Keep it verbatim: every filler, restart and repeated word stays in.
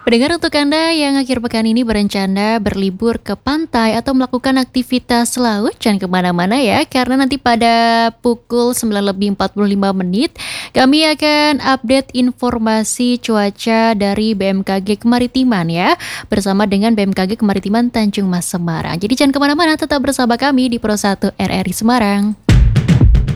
Pendengar, untuk Anda yang akhir pekan ini berencana berlibur ke pantai atau melakukan aktivitas laut, jangan kemana-mana ya, karena nanti pada pukul sembilan lebih empat puluh lima menit, kami akan update informasi cuaca dari B M K G Kemaritiman ya, bersama dengan B M K G Kemaritiman Tanjung Mas Semarang. Jadi jangan kemana-mana, tetap bersama kami di Pro satu R R I Semarang.